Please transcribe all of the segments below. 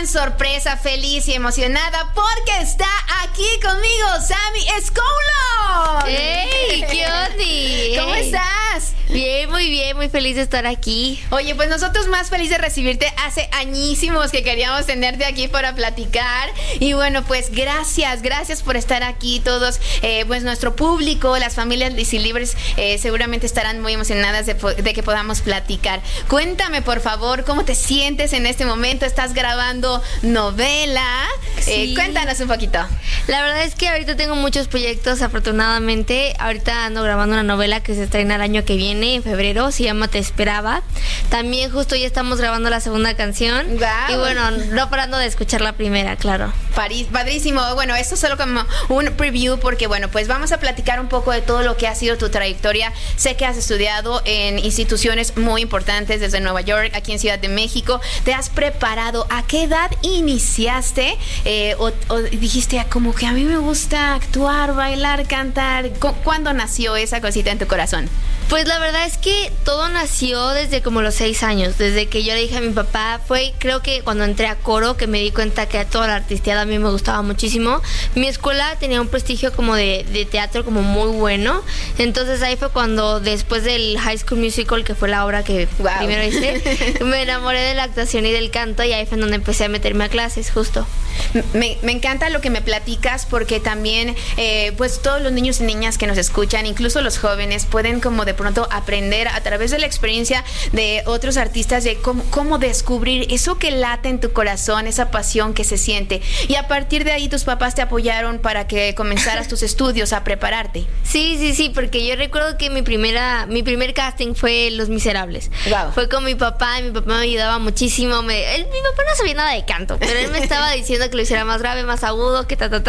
sorpresa, feliz y emocionada porque está aquí conmigo Sammy Escoulo. ¡Ey! ¿Qué onda? ¿Cómo estás? Bien, muy feliz de estar aquí. Oye, pues nosotros más felices de recibirte. Hace añísimos que queríamos tenerte aquí para platicar. Y bueno, pues gracias por estar aquí. Todos, pues nuestro público, las familias Libres, seguramente estarán muy emocionadas de que podamos platicar. Cuéntame, por favor, ¿cómo te sientes en este momento? ¿Estás grabando novela? Sí. Cuéntanos un poquito. La verdad es que ahorita tengo muchos proyectos, afortunadamente. Ahorita ando grabando una novela que se estrena el año que viene, en febrero, se llama Te Esperaba. También justo ya estamos grabando la segunda canción. Wow. Y bueno, no parando de escuchar la primera, claro. Padrísimo. Bueno, esto es solo como un preview porque, bueno, pues vamos a platicar un poco de todo lo que ha sido tu trayectoria. Sé que has estudiado en instituciones muy importantes desde Nueva York, aquí en Ciudad de México. ¿Te has preparado? ¿A qué edad iniciaste? O dijiste, como que a mí me gusta actuar, bailar, cantar. ¿Cuándo nació esa cosita en tu corazón? Pues la verdad es que todo nació desde como los 6 años, desde que yo le dije a mi papá. Fue, creo que cuando entré a coro, que me di cuenta que toda la artisteada a mí me gustaba muchísimo. Mi escuela tenía un prestigio como de teatro como muy bueno. Entonces ahí fue cuando, después del High School Musical, que fue la obra que primero hice, me enamoré de la actuación y del canto, y ahí fue donde empecé a meterme a clases, justo. Me encanta lo que me platicas, porque también pues todos los niños y niñas que nos escuchan, incluso los jóvenes, pueden como de pronto aprender a través de la experiencia de otros artistas de cómo descubrir eso que late en tu corazón, esa pasión que se siente. Y a partir de ahí tus papás te apoyaron para que comenzaras tus estudios, a prepararte. Sí, porque yo recuerdo que mi primer casting fue Los Miserables. Wow. Fue con mi papá, y mi papá me ayudaba muchísimo. Mi papá no sabía nada de canto, pero él me estaba diciendo que lo hiciera más grave, más agudo, que ta.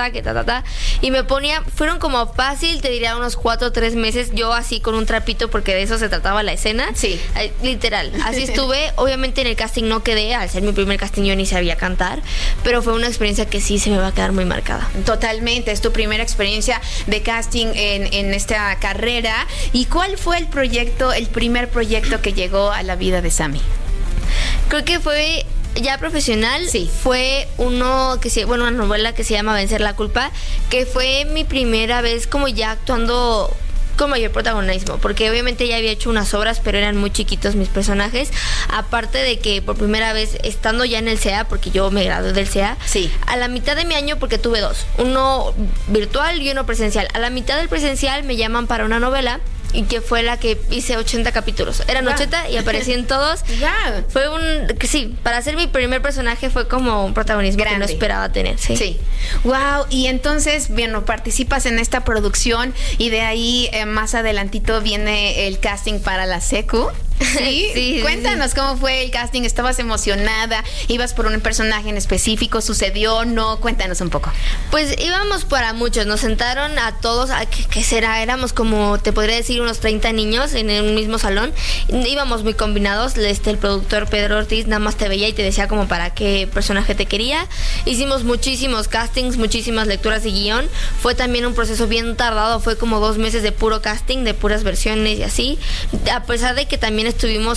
Y me ponía, fueron como fácil, te diría unos 4 o 3 meses, yo así con un trapito, porque de eso se trataba la escena. Sí. Literal, así estuve. Obviamente en el casting no quedé, al ser mi primer casting yo ni sabía cantar, pero fue una experiencia que sí se me va a quedar muy marcada. Totalmente, es tu primera experiencia de casting en esta carrera. ¿Y cuál fue el primer proyecto que llegó a la vida de Sammy? Creo que fue ya profesional. Sí. Fue una novela que se llama Vencer la Culpa, que fue mi primera vez como ya actuando con mayor protagonismo, porque obviamente ya había hecho unas obras, pero eran muy chiquitos mis personajes. Aparte de que por primera vez, estando ya en el CEA, porque yo me gradué del CEA, sí, a la mitad de mi año, porque tuve 2, uno virtual y uno presencial. A la mitad del presencial me llaman para una novela, y que fue la que hice 80 capítulos. Eran 80 y aparecí en todos. Wow. Fue para ser mi primer personaje fue como un protagonismo grande, que no esperaba tener. Sí. Wow. Y entonces, bueno, participas en esta producción, y de ahí más adelantito viene el casting para la secu. Sí. Cuéntanos cómo fue el casting. ¿Estabas emocionada? ¿Ibas por un personaje en específico? ¿Sucedió? ¿No? Cuéntanos un poco. Pues íbamos para muchos. Nos sentaron a todos. ¿Qué será? Éramos como, te podría decir, unos 30 niños en un mismo salón. Íbamos muy combinados. El productor Pedro Ortiz nada más te veía y te decía como para qué personaje te quería. Hicimos muchísimos castings, muchísimas lecturas de guión. Fue también un proceso bien tardado. Fue como 2 meses de puro casting, de puras versiones y así. A pesar de que también estuvimos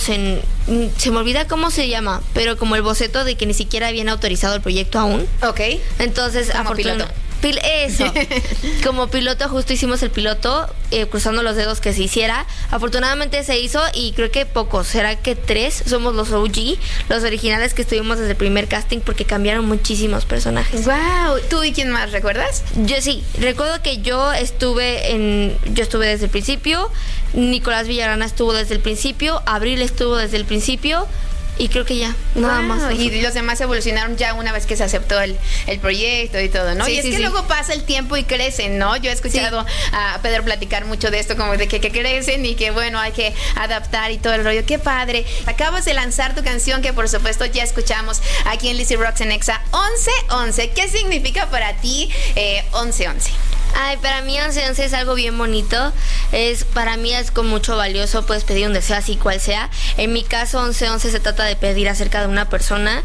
se me olvida cómo se llama, pero como el boceto de que ni siquiera habían autorizado el proyecto aún. Ok. Entonces, como piloto. Eso. Como piloto, justo hicimos el piloto, cruzando los dedos que se hiciera. Afortunadamente se hizo, y creo que pocos, será que 3 somos los OG, los originales que estuvimos desde el primer casting, porque cambiaron muchísimos personajes. Wow. ¿Tú y quién más recuerdas? Yo sí, recuerdo que yo estuve desde el principio, Nicolás Villarana estuvo desde el principio, Abril estuvo desde el principio, y creo que ya, nada más. Y los demás evolucionaron ya una vez que se aceptó el proyecto y todo, ¿no? Sí, y es que luego pasa el tiempo y crecen, ¿no? Yo he escuchado a Pedro platicar mucho de esto, como de que crecen y que, bueno, hay que adaptar y todo el rollo. ¡Qué padre! Acabas de lanzar tu canción, que por supuesto ya escuchamos aquí en Lizzy Rocks en Exa, 11-11. ¿Qué significa para ti 11-11? Ay, para mí 11-11 es algo bien bonito. Para mí es con mucho valioso, puedes pedir un deseo así cual sea. En mi caso 11-11 se trata de pedir acerca de una persona.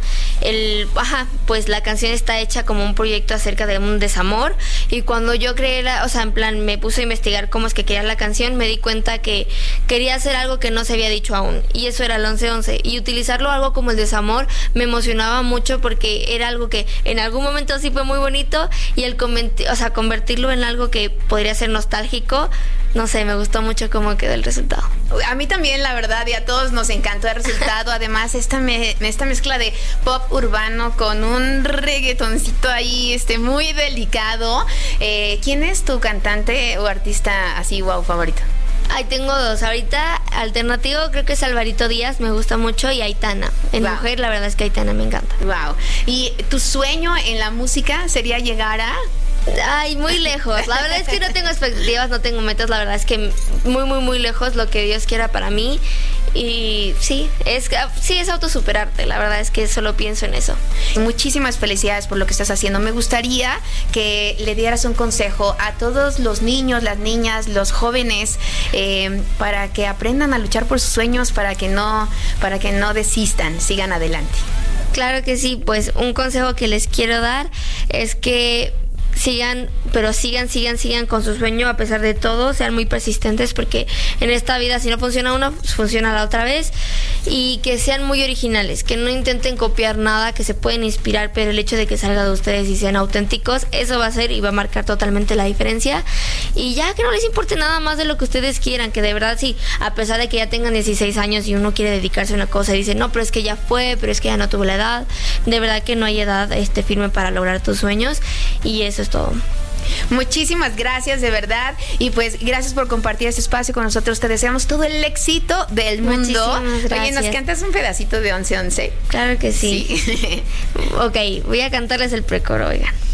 Pues la canción está hecha como un proyecto acerca de un desamor, y cuando yo creé en plan me puse a investigar cómo es que quería la canción, me di cuenta que quería hacer algo que no se había dicho aún, y eso era el 11-11, y utilizarlo algo como el desamor me emocionaba mucho porque era algo que en algún momento sí fue muy bonito, y el convertirlo en algo que podría ser nostálgico, no sé, me gustó mucho cómo quedó el resultado. A mí también, la verdad, y a todos nos encantó el resultado. Además, esta mezcla de pop urbano con un reggaetoncito ahí muy delicado. ¿Quién es tu cantante o artista así, wow, favorito? Ay, tengo dos. Ahorita, alternativo, creo que es Alvarito Díaz, me gusta mucho, y Aitana. En mujer, la verdad es que Aitana me encanta. Wow. ¿Y tu sueño en la música sería llegar a...? Ay, muy lejos. La verdad es que no tengo expectativas, no tengo metas. La verdad es que muy, muy, muy lejos, lo que Dios quiera para mí. Y sí, es autosuperarte. La verdad es que solo pienso en eso. Muchísimas felicidades por lo que estás haciendo. Me gustaría que le dieras un consejo a todos los niños, las niñas, los jóvenes, para que aprendan a luchar por sus sueños, para que no desistan, sigan adelante. Claro que sí. Pues un consejo que les quiero dar es que sigan con su sueño a pesar de todo, sean muy persistentes, porque en esta vida si no funciona una, funciona la otra vez, y que sean muy originales, que no intenten copiar nada, que se pueden inspirar, pero el hecho de que salga de ustedes y sean auténticos, eso va a ser y va a marcar totalmente la diferencia. Y ya que no les importe nada más de lo que ustedes quieran, que de verdad sí, a pesar de que ya tengan 16 años y uno quiere dedicarse a una cosa y dice, no, pero es que ya fue, pero es que ya no tuvo la edad, de verdad que no hay edad firme para lograr tus sueños, y eso es todo. Muchísimas gracias, de verdad, y pues gracias por compartir este espacio con nosotros. Te deseamos todo el éxito del mundo. Oye, ¿nos cantas un pedacito de 11-11? Claro que sí. Ok, voy a cantarles el precoro, oigan.